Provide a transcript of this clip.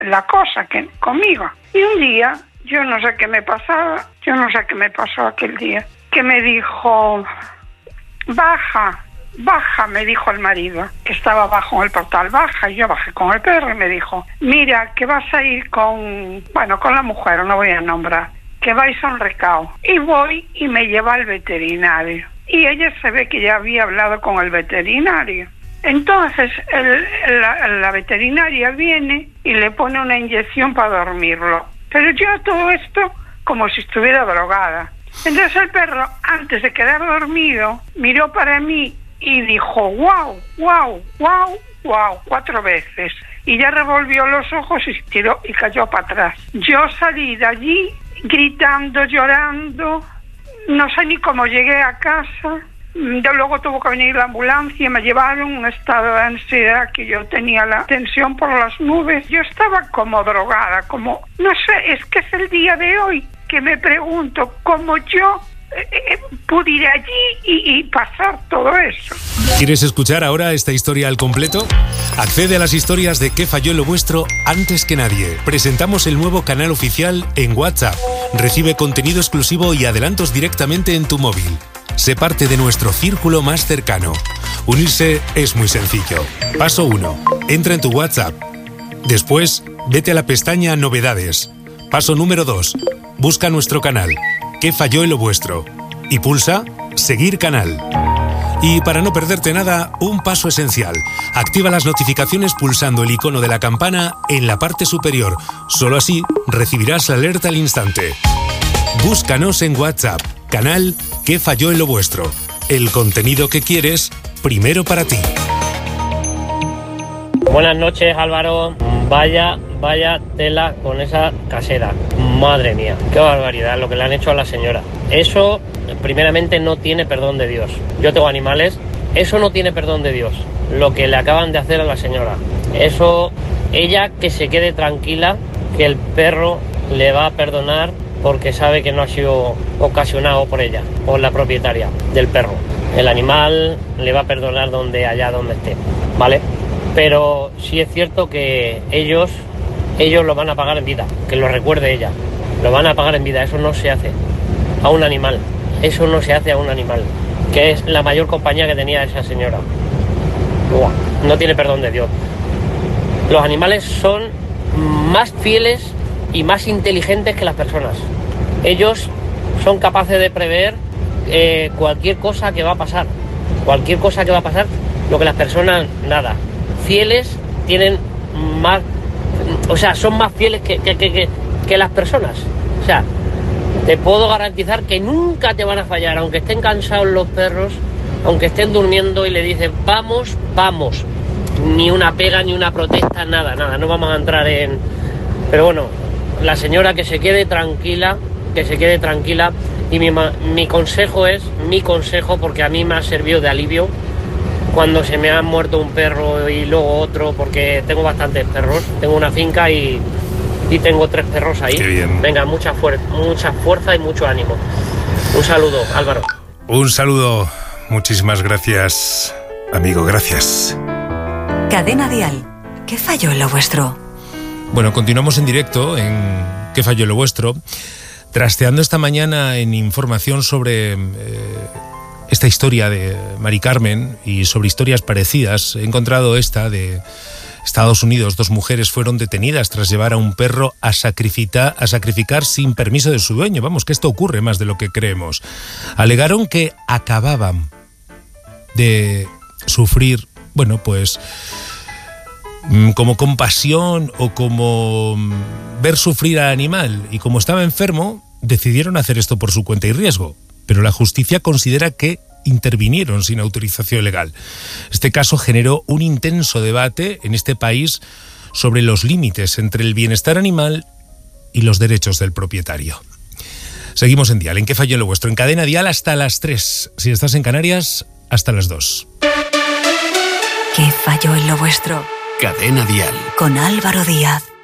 la cosa que conmigo. Y un día, yo no sé qué me pasó aquel día, que me dijo, baja, me dijo el marido, que estaba abajo en el portal, baja, y yo bajé con el perro y me dijo, mira, que vas a ir con la mujer, no voy a nombrar, que vais a un recao. Y voy y me lleva al veterinario. Y ella se ve que ya había hablado con el veterinario. Entonces la veterinaria viene y le pone una inyección para dormirlo. Pero yo todo esto como si estuviera drogada. Entonces el perro, antes de quedar dormido, miró para mí y dijo, wow, wow, wow, wow, 4 veces. Y ya revolvió los ojos y tiró y cayó para atrás. Yo salí de allí gritando, llorando, no sé ni cómo llegué a casa. Luego tuvo que venir la ambulancia, me llevaron en un estado de ansiedad que yo tenía la tensión por las nubes. Yo estaba como drogada, como, no sé, es que es el día de hoy que me pregunto cómo yo pude ir allí y pasar todo eso. ¿Quieres escuchar ahora esta historia al completo? Accede a las historias de ¿Qué falló en lo vuestro? Antes que nadie. Presentamos el nuevo canal oficial en WhatsApp. Recibe contenido exclusivo y adelantos directamente en tu móvil. Sé parte de nuestro círculo más cercano. Unirse es muy sencillo. Paso 1. Entra en tu WhatsApp. Después, vete a la pestaña Novedades. Paso número 2. Busca nuestro canal. ¿Qué falló en lo vuestro? Y pulsa Seguir canal. Y para no perderte nada, un paso esencial. Activa las notificaciones pulsando el icono de la campana en la parte superior. Solo así recibirás la alerta al instante. Búscanos en WhatsApp. Canal ¿Qué falló en lo vuestro? El contenido que quieres, primero para ti. Buenas noches, Álvaro. Vaya tela con esa casera. Madre mía, qué barbaridad lo que le han hecho a la señora. Eso, primeramente, no tiene perdón de Dios. Yo tengo animales, eso no tiene perdón de Dios. Lo que le acaban de hacer a la señora. Eso, ella que se quede tranquila, que el perro le va a perdonar porque sabe que no ha sido ocasionado por ella, por la propietaria del perro. El animal le va a perdonar allá donde esté, ¿vale? Pero sí es cierto que ellos lo van a pagar en vida, que lo recuerde ella. Lo van a pagar en vida, eso no se hace a un animal. Eso no se hace a un animal, que es la mayor compañía que tenía esa señora. Uah, no tiene perdón de Dios. Los animales son más fieles y más inteligentes que las personas. Ellos son capaces de prever cualquier cosa que va a pasar. Cualquier cosa que va a pasar, lo que las personas, nada. Fieles, tienen más... O sea, son más fieles que las personas. O sea, te puedo garantizar que nunca te van a fallar, aunque estén cansados los perros, aunque estén durmiendo y le dices, vamos. Ni una pega, ni una protesta, nada. No vamos a entrar en... Pero bueno, la señora que se quede tranquila, y mi consejo, porque a mí me ha servido de alivio cuando se me ha muerto un perro y luego otro, porque tengo bastantes perros, tengo una finca y tengo 3 perros ahí. Qué bien. Venga, mucha fuerza y mucho ánimo. Un saludo, Álvaro. Un saludo, muchísimas gracias, amigo, gracias. Cadena Dial, ¿qué falló en lo vuestro? Bueno, continuamos en directo en ¿Qué falló en lo vuestro? Trasteando esta mañana en información sobre esta historia de Mari Carmen y sobre historias parecidas. He encontrado esta de Estados Unidos. 2 mujeres fueron detenidas tras llevar a un perro a sacrificar sin permiso de su dueño. Vamos, que esto ocurre más de lo que creemos. Alegaron que acababan de sufrir, bueno, pues como compasión o como ver sufrir al animal, y como estaba enfermo decidieron hacer esto por su cuenta y riesgo, pero la justicia considera que intervinieron sin autorización legal. Este caso generó un intenso debate en este país sobre los límites entre el bienestar animal y los derechos del propietario. Seguimos en Dial, en ¿Qué falló en lo vuestro? En Cadena Dial hasta las 3, si estás en Canarias hasta las 2. ¿Qué falló en lo vuestro? Cadena Dial. Con Álvaro Díaz.